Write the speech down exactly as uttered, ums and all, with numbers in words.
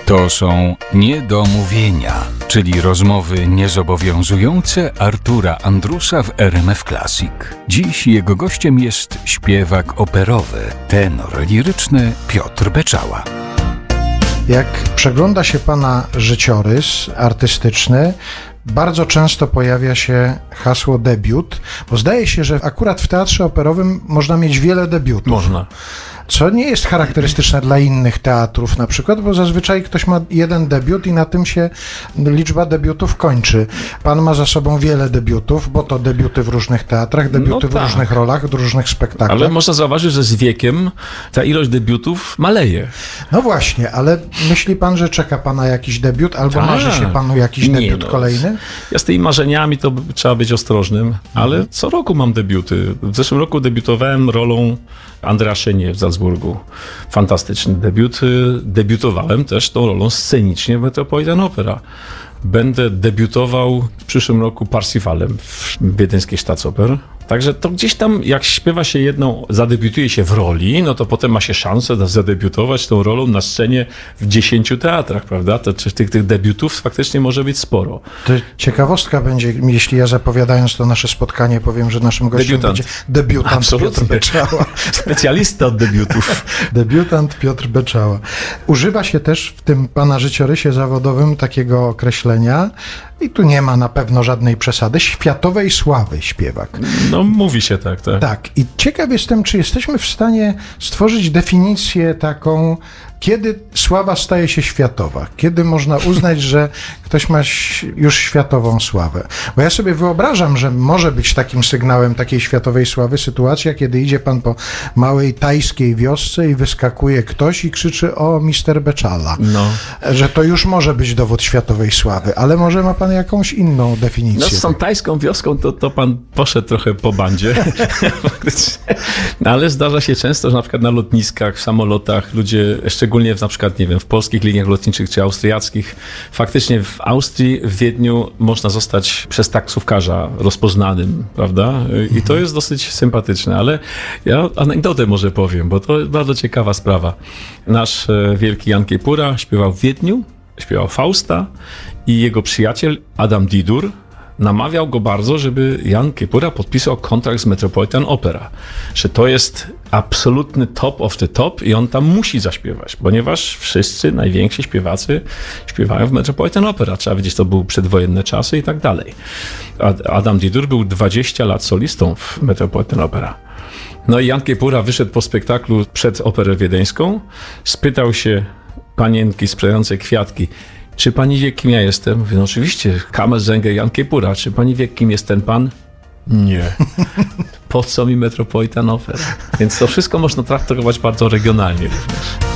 To są niedomówienia, czyli rozmowy niezobowiązujące Artura Andrusa w R M F Classic. Dziś jego gościem jest śpiewak operowy, tenor liryczny Piotr Beczała. Jak przegląda się pana życiorys artystyczny, bardzo często pojawia się hasło debiut, bo zdaje się, że akurat w teatrze operowym można mieć wiele debiutów. Można. Co nie jest charakterystyczne dla innych teatrów na przykład, bo zazwyczaj ktoś ma jeden debiut i na tym się liczba debiutów kończy. Pan ma za sobą wiele debiutów, bo to debiuty w różnych teatrach, debiuty No w tak. różnych rolach, w różnych spektaklach. Ale można zauważyć, że z wiekiem ta ilość debiutów maleje. No właśnie, ale myśli pan, że czeka pana jakiś debiut, albo Tak. marzy się panu jakiś Nie, debiut no. kolejny? Ja z tymi marzeniami to trzeba być ostrożnym, ale co roku mam debiuty. W zeszłym roku debiutowałem rolą Andrea Chenier w Salzburgu. Fantastyczny debiut. Debiutowałem też tą rolą scenicznie w Metropolitan Opera. Będę debiutował w przyszłym roku Parsifalem w wiedeńskiej Staatsoper. Także to gdzieś tam, jak śpiewa się jedną, zadebiutuje się w roli, no to potem ma się szansę zadebiutować tą rolą na scenie w dziesięciu teatrach, prawda? To tych, tych debiutów faktycznie może być sporo. To ciekawostka będzie, jeśli ja zapowiadając to nasze spotkanie powiem, że naszym gościem Debiutant. będzie debiutant Absolutnie. Piotr Beczała. Specjalista od debiutów. Debiutant Piotr Beczała. Używa się też w tym pana życiorysie zawodowym takiego określenia, i tu nie ma na pewno żadnej przesady, światowej sławy śpiewak. No mówi się tak, tak. Tak. I ciekaw jestem, czy jesteśmy w stanie stworzyć definicję taką, kiedy sława staje się światowa? Kiedy można uznać, że ktoś ma już światową sławę? Bo ja sobie wyobrażam, że może być takim sygnałem takiej światowej sławy sytuacja, kiedy idzie pan po małej tajskiej wiosce i wyskakuje ktoś i krzyczy o mister Beczala. No. Że to już może być dowód światowej sławy, ale może ma pan jakąś inną definicję. No z tą tajską wioską to, to pan poszedł trochę po bandzie. No, ale zdarza się często, że na przykład na lotniskach, w samolotach ludzie, szczególnie w, na przykład, nie wiem, w polskich liniach lotniczych czy austriackich, faktycznie w Austrii, w Wiedniu można zostać przez taksówkarza rozpoznanym, prawda? I to jest dosyć sympatyczne, ale ja anegdotę może powiem, bo to jest bardzo ciekawa sprawa. Nasz wielki Jan Kiepura śpiewał w Wiedniu, śpiewał Fausta i jego przyjaciel Adam Didur namawiał go bardzo, żeby Jan Kiepura podpisał kontrakt z Metropolitan Opera, że to jest absolutny top of the top i on tam musi zaśpiewać, ponieważ wszyscy najwięksi śpiewacy śpiewają w Metropolitan Opera. Trzeba wiedzieć, to były przedwojenne czasy i tak dalej. Adam Didur był dwadzieścia lat solistą w Metropolitan Opera. No i Jan Kiepura wyszedł po spektaklu przed Operę Wiedeńską, spytał się panienki sprzedającej kwiatki: czy pani wie, kim ja jestem? Mówię, no oczywiście, Kamel Zengę, Jan Kiepura. Czy pani wie, kim jest ten pan? Nie. Po co mi Metropolitan Opera? Więc to wszystko można traktować bardzo regionalnie również.